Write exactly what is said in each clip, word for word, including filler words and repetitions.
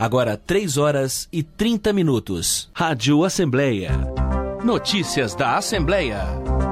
Agora três horas e trinta minutos. Rádio Assembleia. Notícias da Assembleia.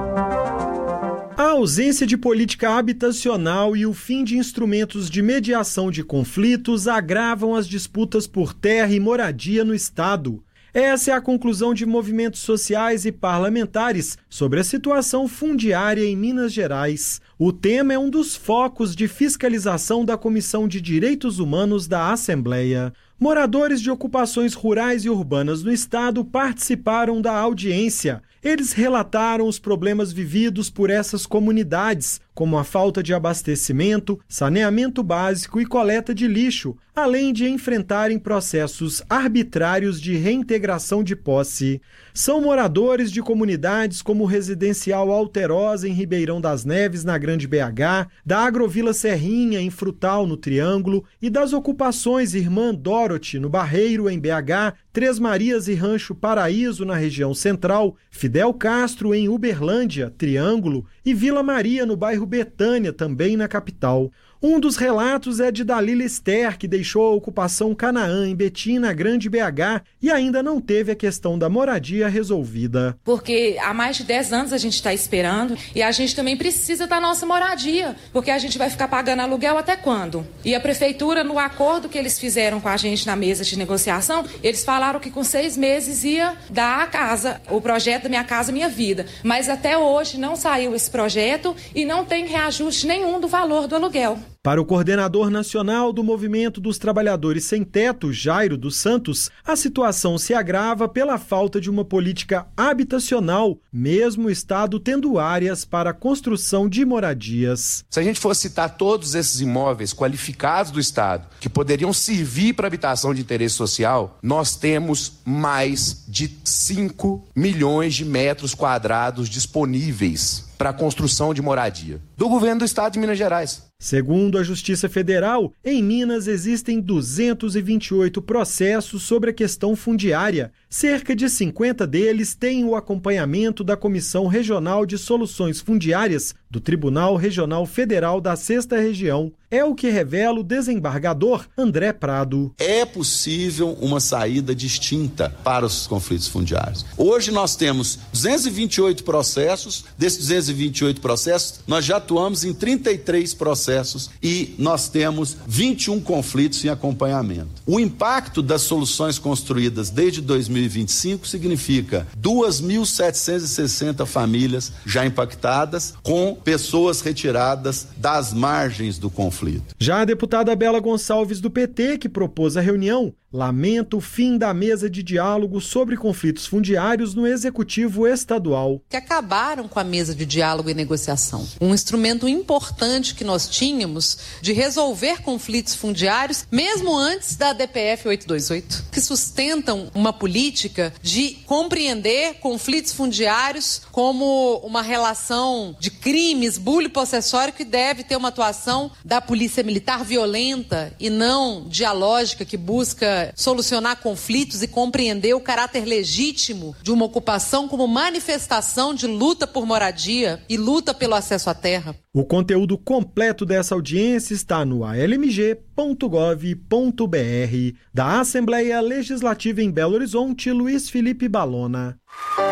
A ausência de política habitacional e o fim de instrumentos de mediação de conflitos agravam as disputas por terra e moradia no Estado. Essa é a conclusão de movimentos sociais e parlamentares sobre a situação fundiária em Minas Gerais. O tema é um dos focos de fiscalização da Comissão de Direitos Humanos da Assembleia. Moradores de ocupações rurais e urbanas no estado participaram da audiência. Eles relataram os problemas vividos por essas comunidades, como a falta de abastecimento, saneamento básico e coleta de lixo, além de enfrentarem processos arbitrários de reintegração de posse. São moradores de comunidades como o Residencial Alterosa, em Ribeirão das Neves, na Grande B H, da Agrovila Serrinha, em Frutal, no Triângulo, e das ocupações Irmã Dorothy, no Barreiro, em B H, Três Marias e Rancho Paraíso, na região central, Fidel Castro, em Uberlândia, Triângulo, e Vila Maria, no bairro Betânia, também na capital. Um dos relatos é de Dalila Esther, que deixou a ocupação Canaã em Betim, na Grande B H, e ainda não teve a questão da moradia resolvida. Porque há mais de dez anos a gente está esperando e a gente também precisa da nossa moradia, porque a gente vai ficar pagando aluguel até quando? E a prefeitura, no acordo que eles fizeram com a gente na mesa de negociação, eles falaram que com seis meses ia dar a casa, o projeto da Minha Casa Minha Vida. Mas até hoje não saiu esse projeto e não tem reajuste nenhum do valor do aluguel. Para o coordenador nacional do Movimento dos Trabalhadores Sem Teto, Jairo dos Santos, a situação se agrava pela falta de uma política habitacional, mesmo o Estado tendo áreas para a construção de moradias. Se a gente for citar todos esses imóveis qualificados do Estado, que poderiam servir para habitação de interesse social, nós temos mais de cinco milhões de metros quadrados disponíveis para a construção de moradia do governo do Estado de Minas Gerais. Segundo a Justiça Federal, em Minas existem duzentos e vinte e oito processos sobre a questão fundiária. Cerca de cinquenta deles têm o acompanhamento da Comissão Regional de Soluções Fundiárias do Tribunal Regional Federal da Sexta Região. É o que revela o desembargador André Prado. É possível uma saída distinta para os conflitos fundiários. Hoje nós temos duzentos e vinte e oito processos. Desses duzentos e vinte e oito processos, nós já atuamos em trinta e três processos e nós temos vinte e um conflitos em acompanhamento. O impacto das soluções construídas desde dois mil e vinte e cinco significa duas mil setecentas e sessenta famílias já impactadas, com pessoas retiradas das margens do conflito. Já a deputada Bela Gonçalves, do P T, que propôs a reunião, lamenta o fim da mesa de diálogo sobre conflitos fundiários no Executivo Estadual. Que acabaram com a mesa de diálogo e negociação. Um instrumento importante que nós tínhamos de resolver conflitos fundiários, mesmo antes da D P F oitocentos e vinte e oito, que sustentam uma política de compreender conflitos fundiários como uma relação de crimes, bullying possessório, que deve ter uma atuação da polícia militar violenta e não dialógica, que busca solucionar conflitos e compreender o caráter legítimo de uma ocupação como manifestação de luta por moradia e luta pelo acesso à terra. O conteúdo completo dessa audiência está no a l m g ponto gov ponto b r. Da Assembleia Legislativa em Belo Horizonte, Luiz Felipe Balona.